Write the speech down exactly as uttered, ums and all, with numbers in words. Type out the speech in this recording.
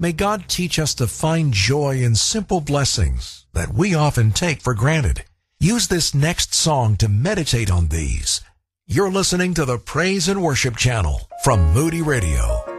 May God teach us to find joy in simple blessings that we often take for granted. Use this next song to meditate on these. You're listening to the Praise and Worship Channel from Moody Radio.